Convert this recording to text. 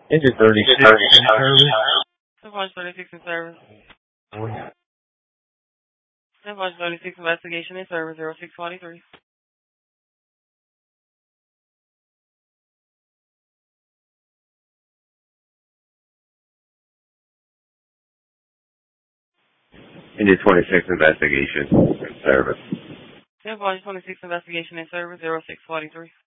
Engine 36 in service. Dispatch 36 in service. Dispatch 36 investigation in service 0643. Engine 26 investigation in service. Dispatch 26 investigation in service 0643.